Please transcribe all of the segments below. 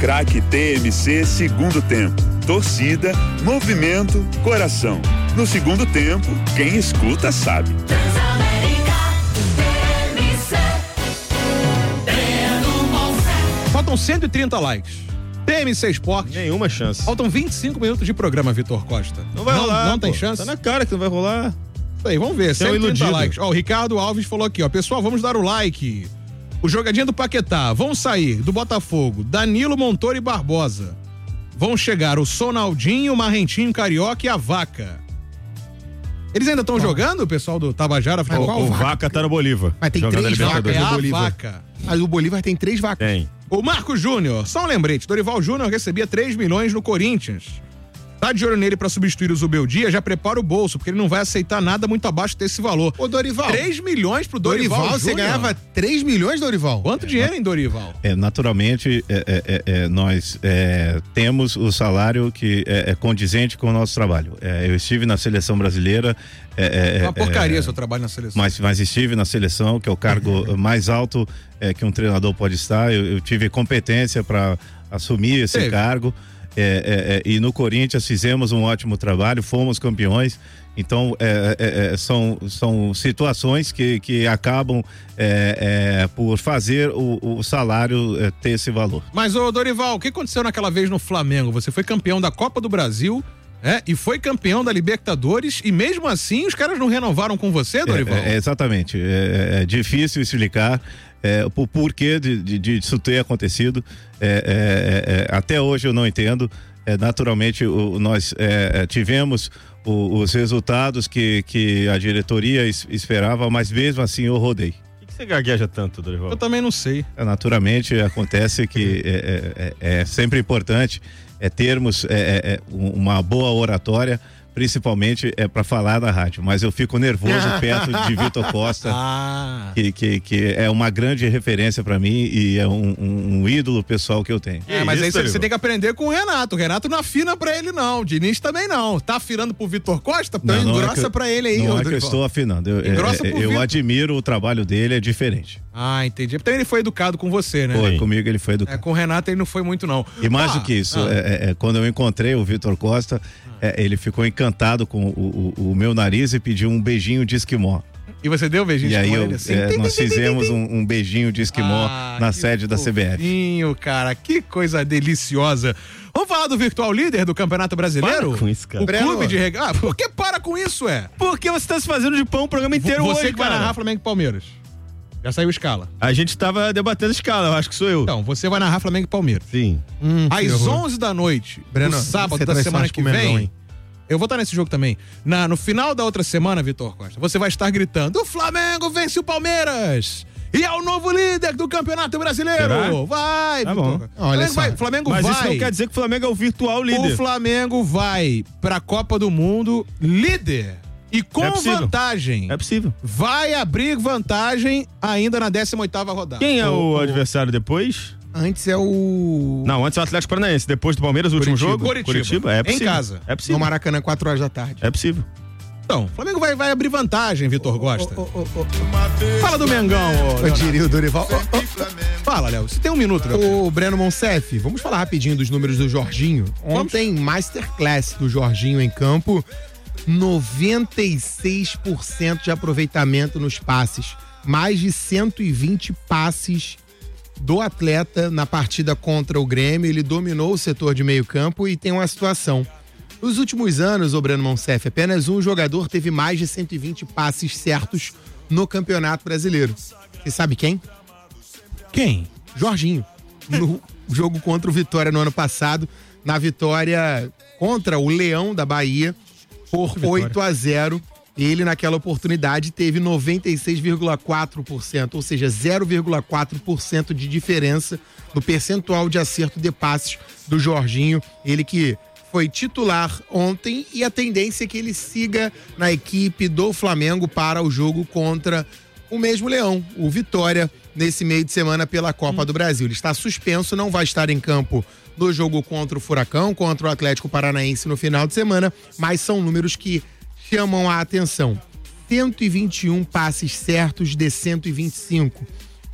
Craque TMC segundo tempo. Torcida, movimento, coração. No segundo tempo, quem escuta sabe. Faltam 130 likes. TMC Esporte. Nenhuma chance. Faltam 25 minutos de programa, Vitor Costa. Não vai rolar. Não tem pô. chance? Tá na cara que não vai rolar. Isso aí, vamos ver. 130 likes. Ó, o Ricardo Alves falou aqui, ó. Pessoal, vamos dar o like. O jogadinho do Paquetá. Vão sair do Botafogo Danilo, Montoro e Barbosa. Vão chegar o Sonaldinho, o Marrentinho, Carioca e a Vaca. Eles ainda estão jogando, o pessoal do Tabajara? O Vaca tá no Bolívar. Mas tem 3 vacas no Bolívar. Vaca. Mas o Bolívar tem 3 vacas. Tem. O Marco Júnior, só um lembrete, Dorival Júnior recebia 3 milhões no Corinthians. Tá de olho nele pra substituir o Zubeldia, já prepara o bolso, porque ele não vai aceitar nada muito abaixo desse valor. Ô, Dorival. 3 milhões pro Dorival Júnior. Você ganhava 3 milhões, Dorival? Quanto dinheiro, hein, Dorival? Naturalmente, nós temos o salário que é condizente com o nosso trabalho. Eu estive na seleção brasileira. Uma porcaria seu trabalho na seleção. Mas estive na seleção, que é o cargo mais alto que um treinador pode estar. Eu tive competência para assumir esse cargo. E no Corinthians fizemos um ótimo trabalho, fomos campeões. Então são situações que acabam por fazer o salário ter esse valor. Mas, ô Dorival, o que aconteceu naquela vez no Flamengo? Você foi campeão da Copa do Brasil e foi campeão da Libertadores, e mesmo assim os caras não renovaram com você, Dorival? Exatamente, é difícil explicar o porquê disso ter acontecido. Até hoje eu não entendo. Naturalmente nós tivemos os resultados que a diretoria esperava, mas mesmo assim eu rodei. Por que você gagueja tanto, Dorival? Eu também não sei. Naturalmente acontece que é sempre importante termos uma boa oratória, principalmente para falar na rádio, mas eu fico nervoso perto de Vitor Costa, que é uma grande referência para mim e é um ídolo pessoal que eu tenho. Mas aí você tem que aprender com o Renato. O Renato não afina pra ele, não. O Diniz também não. Tá afinando pro Vitor Costa? Não engrossa pra ele aí. Não é que eu estou afinando. Eu admiro o trabalho dele, é diferente. Entendi. Então ele foi educado com você, né? Foi, comigo ele foi educado. Com o Renato ele não foi muito, não. E mais do que isso, quando eu encontrei o Vitor Costa, ele ficou encantado com o meu nariz e pediu um beijinho de esquimó. E você deu um beijinho de esquimó? E aí assim? Nós fizemos um beijinho de esquimó na sede da CBF. Cara, que coisa deliciosa. Vamos falar do virtual líder do Campeonato Brasileiro? Para com isso, cara. O clube de regata. Por que para com isso, Porque você tá se fazendo de pão o programa inteiro hoje, Você que vai narrar Flamengo e Palmeiras. Já saiu escala. A gente tava debatendo escala, eu acho que sou eu. Então, você vai narrar Flamengo e Palmeiras. Sim. Às 11 da noite, Breno, no sábado da semana que vem, eu vou estar nesse jogo também. No final da outra semana, Vitor Costa, você vai estar gritando: o Flamengo vence o Palmeiras! E é o novo líder do Campeonato Brasileiro! Será? Vai, tá Vitor. Bom. Olha só. Flamengo Mas vai. isso não quer dizer que o Flamengo é o virtual líder. O Flamengo vai pra Copa do Mundo líder. E com vantagem. É possível. Vai abrir vantagem ainda na 18ª rodada. Quem é o adversário depois? Antes é o... Não, antes é o Atlético Paranaense. Depois do Palmeiras, o último jogo? Curitiba. É possível. Em casa. É possível. No Maracanã, 4 horas da tarde. É possível. Então, o Flamengo vai abrir vantagem, Vitor Costa. Fala do Mengão, Eu diria o Dorival. Fala, Léo. Você tem um minuto, Léo. O Breno Monsef, vamos falar rapidinho dos números do Jorginho. Ontem, masterclass do Jorginho em campo. 96% de aproveitamento nos passes. Mais de 120 passes do atleta na partida contra o Grêmio. Ele dominou o setor de meio campo e tem uma situação. Nos últimos anos, o Breno Monsef, apenas um jogador teve mais de 120 passes certos no Campeonato Brasileiro. Você sabe quem? Quem? Jorginho. No jogo contra o Vitória no ano passado, na vitória contra o Leão da Bahia, por 8-0, ele naquela oportunidade teve 96,4%, ou seja, 0,4% de diferença no percentual de acerto de passes do Jorginho, ele que foi titular ontem e a tendência é que ele siga na equipe do Flamengo para o jogo contra o mesmo Leão, o Vitória, nesse meio de semana pela Copa do Brasil. Ele está suspenso, não vai estar em campo no jogo contra o Furacão, contra o Atlético Paranaense no final de semana, mas são números que chamam a atenção. 121 passes certos de 125.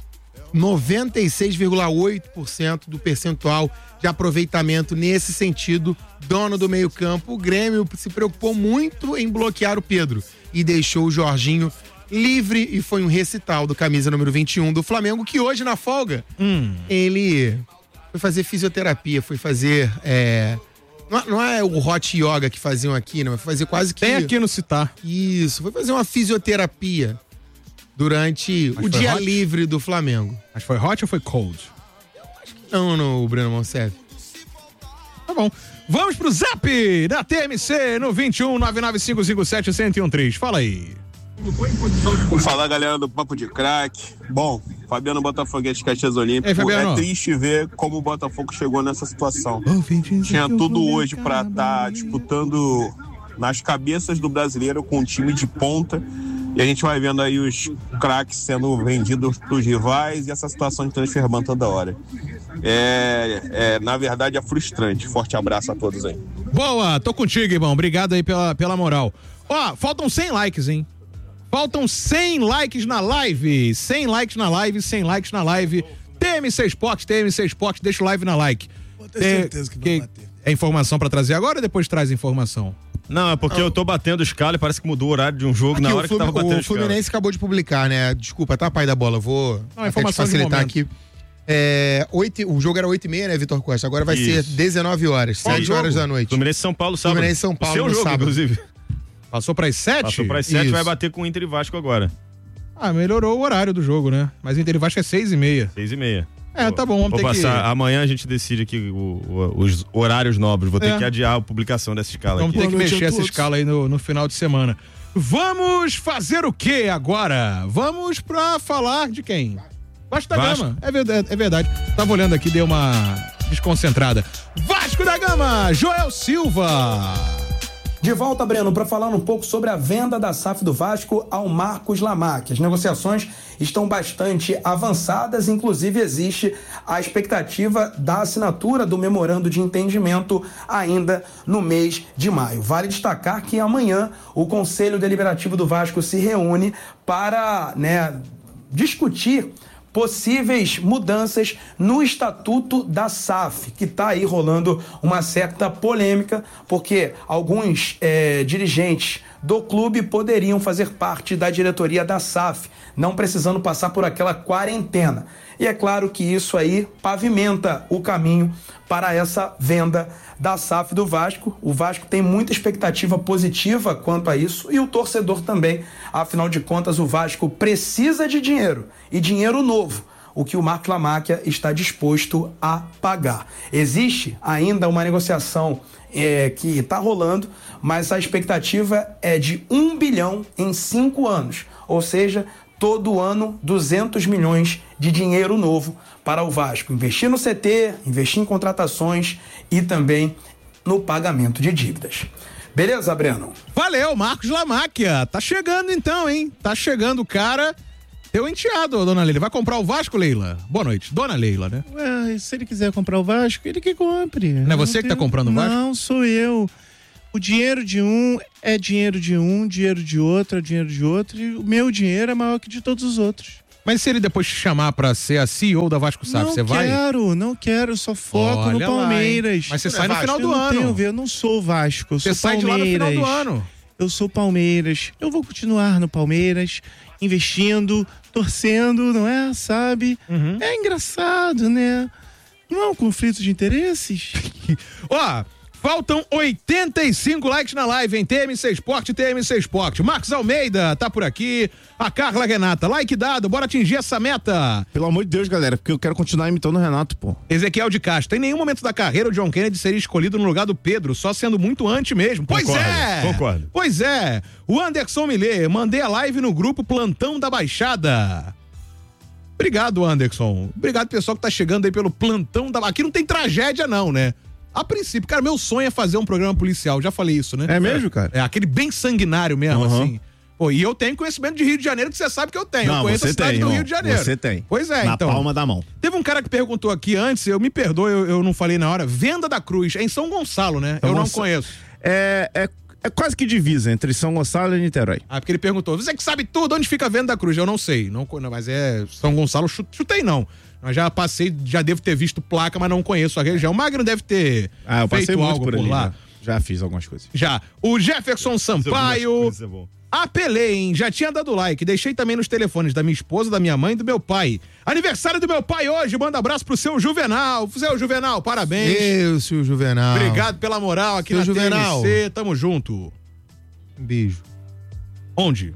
96,8% do percentual de aproveitamento nesse sentido, dono do meio-campo. O Grêmio se preocupou muito em bloquear o Pedro e deixou o Jorginho livre, e foi um recital do camisa número 21 do Flamengo, que hoje na folga ele foi fazer fisioterapia, foi fazer não é o hot yoga que faziam aqui, né? Mas foi fazer quase que... Tem aqui no Citar. Isso, foi fazer uma fisioterapia durante o dia livre do Flamengo. Mas foi hot ou foi cold? Não, o Breno Monsef. Tá bom. Vamos pro Zap da TMC no 21 99557 1013. Fala aí. Fala, galera do Papo de Crack. Bom, Fabiano Botafoguense Caxias Olímpico. É triste ver como o Botafogo chegou nessa situação. Tinha tudo hoje pra estar disputando nas cabeças do brasileiro com um time de ponta. E a gente vai vendo aí os craques sendo vendidos pros rivais e essa situação de transfer ban toda hora. Na verdade, é frustrante. Forte abraço a todos aí. Boa, tô contigo, irmão. Obrigado aí pela moral. Ó, faltam 100 likes, hein? Faltam 100 likes na live. 100 likes na live, 100 likes na live. TMC Esporte, deixa o live na like. Vou ter certeza que vai bater. É informação pra trazer agora ou depois traz informação? Não, é porque eu tô batendo escala e parece que mudou o horário de um jogo na hora que tava batendo escala. O Fluminense acabou de publicar, né? Desculpa, tá, pai da bola? Vou até te facilitar aqui. O jogo era 8h30, né, Vitor Costa? Agora vai ser 19 horas, 7 horas da noite. Fluminense São Paulo, sábado. Fluminense São Paulo, no sábado, inclusive. Passou pras 7? Passou pras 7, vai bater com o Inter e Vasco agora. Ah, melhorou o horário do jogo, né? Mas Inter e Vasco é 6h30. 6h30. Tá bom, vamos ter passar. Amanhã a gente decide aqui os horários nobres. Vou ter que adiar a publicação dessa escala aqui. Vamos ter que mexer essa escala aí no final de semana. Vamos fazer o que agora? Vamos pra falar de quem? Vasco da Gama. É verdade. Tava olhando aqui, deu uma desconcentrada. Vasco da Gama, Joel Silva. De volta, Breno, para falar um pouco sobre a venda da SAF do Vasco ao Marcos Lamaque. As negociações estão bastante avançadas, inclusive existe a expectativa da assinatura do memorando de entendimento ainda no mês de maio. Vale destacar que amanhã o Conselho Deliberativo do Vasco se reúne para, discutir possíveis mudanças no estatuto da SAF, que está aí rolando uma certa polêmica, porque alguns dirigentes do clube poderiam fazer parte da diretoria da SAF, não precisando passar por aquela quarentena. E é claro que isso aí pavimenta o caminho para essa venda da SAF do Vasco. O Vasco tem muita expectativa positiva quanto a isso e o torcedor também. Afinal de contas, o Vasco precisa de dinheiro e dinheiro novo, o que o Marcos Lamaque está disposto a pagar. Existe ainda uma negociação que está rolando, mas a expectativa é de 1 bilhão em 5 anos, ou seja, todo ano 200 milhões de dinheiro novo para o Vasco. Investir no CT, investir em contratações e também no pagamento de dívidas. Beleza, Breno? Valeu, Marcos Lamáquia. Tá chegando então, hein? Tá chegando o cara. Teu enteado, dona Leila. Vai comprar o Vasco, Leila? Boa noite. Dona Leila, né? Ué, se ele quiser comprar o Vasco, ele que compre. Não é você que tá comprando o Vasco? Não, sou eu. O dinheiro de um é dinheiro de um, dinheiro de outro é dinheiro de outro, e o meu dinheiro é maior que de todos os outros. Mas se ele depois te chamar pra ser a CEO da Vasco SAF, você vai? Não quero, só foco no Palmeiras. Mas você sai no final do ano. Eu não sou o Vasco, eu sou Palmeiras. Você sai de lá no final do ano. Eu sou Palmeiras. Eu vou continuar no Palmeiras, investindo, torcendo, não é? Sabe? Uhum. É engraçado, né? Não é um conflito de interesses? Ó... Faltam 85 likes na live, em TMC Esporte, TMC Esporte. Marcos Almeida tá por aqui, a Carla Renata, like dado, bora atingir essa meta. Pelo amor de Deus, galera, porque eu quero continuar imitando o Renato, pô. Ezequiel de Castro, em nenhum momento da carreira o John Kennedy seria escolhido no lugar do Pedro, só sendo muito antes mesmo. Concordo. Pois é. O Anderson Millet, mandei a live no grupo Plantão da Baixada. Obrigado, Anderson. Obrigado, pessoal que tá chegando aí pelo Plantão da Baixada. Aqui não tem tragédia não, né? A princípio, cara, meu sonho é fazer um programa policial, já falei isso, né? É mesmo, cara? É aquele bem sanguinário mesmo, assim. Pô, e eu tenho conhecimento de Rio de Janeiro, que você sabe que eu tenho. Não, eu conheço a cidade do Rio de Janeiro. Você tem. Pois é, então. Na palma da mão. Teve um cara que perguntou aqui antes, me perdoe, eu não falei na hora, Venda da Cruz, é em São Gonçalo, né? Eu não conheço. É quase que divisa entre São Gonçalo e Niterói. Porque ele perguntou, você que sabe tudo, onde fica a Venda da Cruz? Eu não sei, não, mas é São Gonçalo, chutei não. Eu já passei, já devo ter visto placa, mas não conheço a região. O Magno deve ter eu passei feito muito algo por ali, lá. Né? Já fiz algumas coisas. Já. O Jefferson Sampaio... Apelei, hein? Já tinha dado like. Deixei também nos telefones da minha esposa, da minha mãe e do meu pai. Aniversário do meu pai hoje. Manda abraço pro seu Juvenal. Seu Juvenal, parabéns. Seu Juvenal. Obrigado pela moral aqui seu na Juvenal. TMC. Tamo junto. Um beijo. Onde?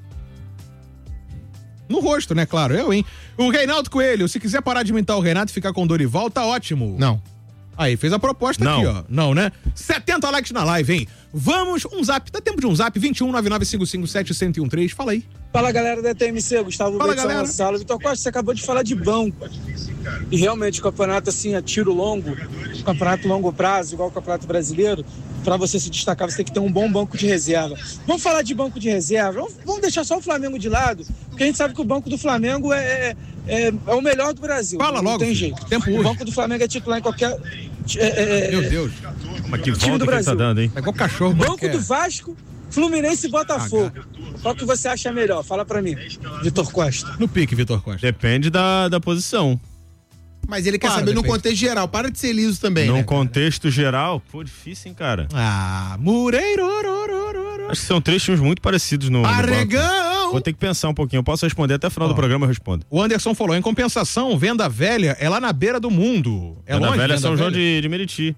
No rosto, né? Claro, eu, hein? O Reinaldo Coelho, se quiser parar de imitar o Renato e ficar com o Dorival, tá ótimo. Não. Aí, fez a proposta aqui, ó. Não, né? 70 likes na live, hein? Vamos, um zap. Dá tempo de um zap? 2199557113. Fala aí. Fala, galera da TMC. Gustavo Bento Sala. Vitor Costa, você acabou de falar de banco. E realmente, o campeonato, assim, a tiro longo, campeonato longo prazo, igual o Campeonato Brasileiro, pra você se destacar, você tem que ter um bom banco de reserva. Vamos falar de banco de reserva? Vamos deixar só o Flamengo de lado, porque a gente sabe que o banco do Flamengo é o melhor do Brasil. Fala logo. Não tem jeito. Tempo o banco do Flamengo é titular em qualquer... Meu Deus. Mas que volta que ele tá dando, hein? É igual cachorro. Banco do Vasco, Fluminense e Botafogo. Qual que você acha melhor? Fala pra mim, Vitor Costa. No pique, Vitor Costa. Depende da posição. Mas ele quer saber no contexto geral. Para de ser liso também, No né? contexto geral, pô, difícil, hein, cara? Mureiro. Acho que são 3 times muito parecidos no Arregão! Vou ter que pensar um pouquinho. Eu posso responder até o final do programa, eu respondo. O Anderson falou, em compensação, Venda Velha é lá na beira do mundo. É Venda longe, Velha é Venda São João Velha? de Meriti.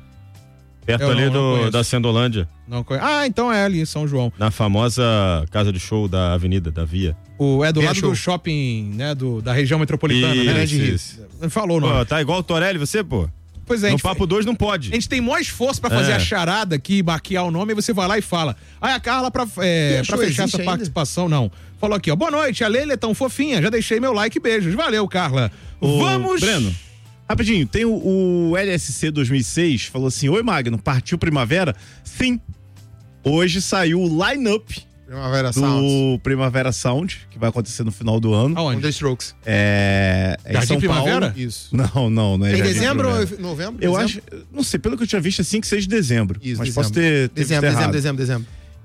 Perto ali da Cendolândia. Não conheço. Então é ali em São João. Na famosa casa de show da Avenida, da Via. É do lado do shopping, né, da região metropolitana, né? Isso. Falou o nome. Tá igual o Torelli, você, pô? Pois é. No Papo 2 não pode. A gente tem maior esforço pra fazer a charada aqui, maquiar o nome, e você vai lá e fala. Aí a Carla, pra fechar essa participação, não. Falou aqui, ó, boa noite, a Leila é tão fofinha, já deixei meu like, beijos. Valeu, Carla. Vamos... Breno, rapidinho, tem o LSC 2006, falou assim, oi Magno, partiu Primavera? Sim. Hoje saiu o line-up do Primavera Sound, que vai acontecer no final do ano. Aonde? The Strokes. Em São Primavera? Paulo. Isso. Não é em Jardim dezembro Primavera. ou novembro? Eu acho, não sei, pelo que eu tinha visto, 5, 6 de dezembro. Isso, mas dezembro. posso ter Dezembro.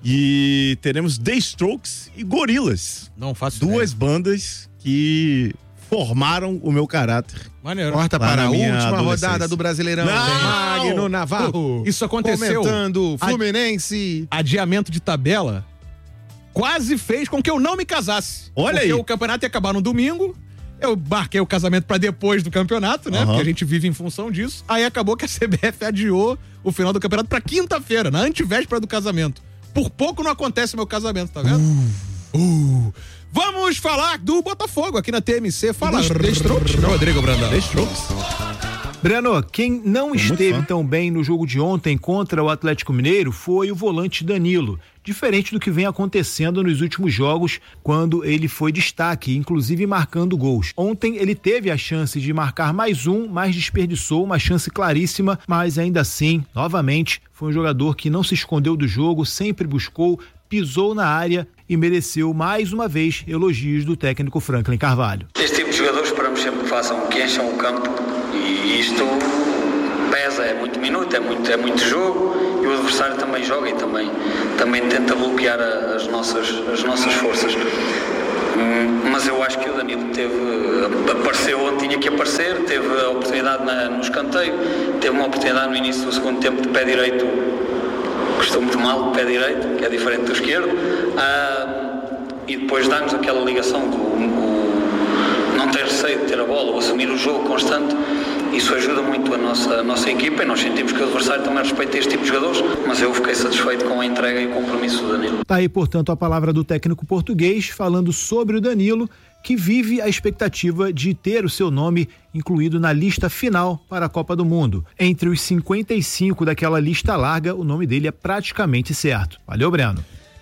E teremos The Strokes e Gorillaz. Não faço Duas bandas que formaram o meu caráter. Maneiro. Corta para a última rodada do Brasileirão. Magno Navarro. Isso aconteceu. Comentando Fluminense. Adiamento de tabela quase fez com que eu não me casasse. Olha aí. Porque o campeonato ia acabar no domingo. Eu marquei o casamento pra depois do campeonato, né? Porque a gente vive em função disso. Aí acabou que a CBF adiou o final do campeonato pra quinta-feira, na antevéspera do casamento. Por pouco não acontece meu casamento, tá vendo? Vamos falar do Botafogo aqui na TMC. Fala, Rodrigo Brandão. The Strokes. Breno, quem não esteve tão bem no jogo de ontem contra o Atlético Mineiro foi o volante Danilo, diferente do que vem acontecendo nos últimos jogos, quando ele foi destaque, inclusive marcando gols. Ontem ele teve a chance de marcar mais um, mas desperdiçou uma chance claríssima, mas ainda assim, novamente, foi um jogador que não se escondeu do jogo, sempre buscou, pisou na área e mereceu mais uma vez elogios do técnico Franklin Carvalho. Este tipo de jogadores esperamos sempre que encham o campo, e isto pesa, é muito minuto, é muito jogo, e o adversário também joga e também tenta bloquear as nossas forças. Mas eu acho que o Danilo apareceu onde tinha que aparecer, teve a oportunidade no escanteio, teve uma oportunidade no início do segundo tempo de pé direito, que estou muito mal de pé direito, que é diferente do esquerdo, e depois dá-nos aquela ligação do não ter receio de ter a bola ou assumir o jogo constante. Isso ajuda muito a nossa equipa, e nós sentimos que o adversário também respeita este tipo de jogadores, mas eu fiquei satisfeito com a entrega e o compromisso do Danilo. Tá aí, portanto, a palavra do técnico português falando sobre o Danilo, que vive a expectativa de ter o seu nome incluído na lista final para a Copa do Mundo. Entre os 55 daquela lista larga, o nome dele é praticamente certo. Valeu, Breno.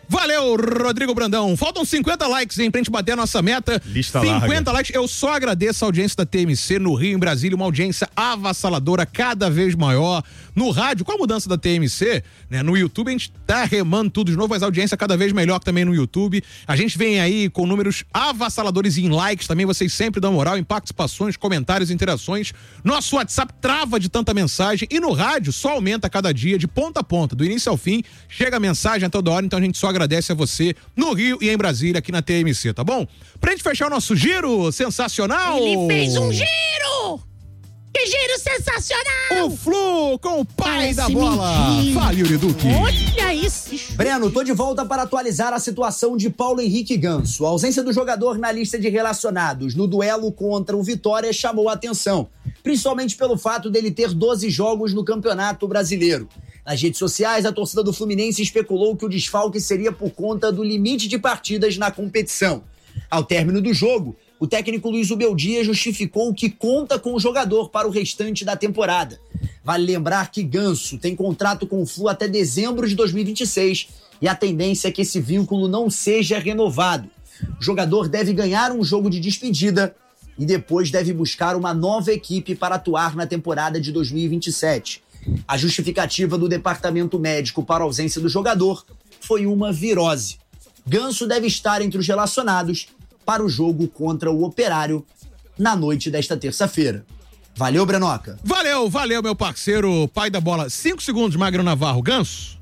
Valeu, Rodrigo Brandão. Faltam 50 likes, hein, pra gente bater a nossa meta. Lista 50 larga. likes. Eu só agradeço a audiência da TMC no Rio, em Brasília, uma audiência avassaladora, cada vez maior. No rádio, com a mudança da TMC, né, no YouTube a gente tá remando tudo de novo, mas a audiência cada vez melhor também no YouTube. A gente vem aí com números avassaladores em likes também, vocês sempre dão moral, em participações, comentários, interações. Nosso WhatsApp trava de tanta mensagem e no rádio só aumenta a cada dia, de ponta a ponta, do início ao fim, chega a mensagem a toda hora, então a gente só agradece a você no Rio e em Brasília, aqui na TMC, tá bom? Pra gente fechar o nosso giro sensacional... Ele fez um giro! Que giro sensacional! O Flu com o pai da bola. Fale, Yuri Duque. Olha isso. Breno, tô de volta para atualizar a situação de Paulo Henrique Ganso. A ausência do jogador na lista de relacionados no duelo contra o Vitória chamou a atenção, principalmente pelo fato dele ter 12 jogos no Campeonato Brasileiro. Nas redes sociais, a torcida do Fluminense especulou que o desfalque seria por conta do limite de partidas na competição. Ao término do jogo, o técnico Luiz Ubeldia justificou que conta com o jogador para o restante da temporada. Vale lembrar que Ganso tem contrato com o Flu até dezembro de 2026 e a tendência é que esse vínculo não seja renovado. O jogador deve ganhar um jogo de despedida e depois deve buscar uma nova equipe para atuar na temporada de 2027. A justificativa do departamento médico para a ausência do jogador foi uma virose. Ganso deve estar entre os relacionados para o jogo contra o Operário na noite desta terça-feira. Valeu, Brenoca. Valeu, meu parceiro, pai da bola. 5 segundos, Magro Navarro. Ganso?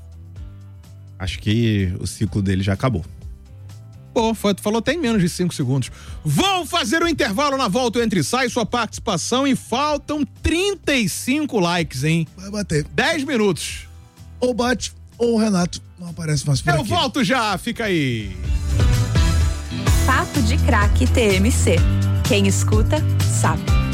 Acho que o ciclo dele já acabou. Pô, falou até em menos de 5 segundos. Vou fazer um intervalo na volta entre sai, sua participação e faltam 35 likes, hein? Vai bater. 10 minutos. Ou bate, ou o Renato não aparece mais por aqui. Eu volto já, fica aí. Papo de Craque TMC. Quem escuta, sabe.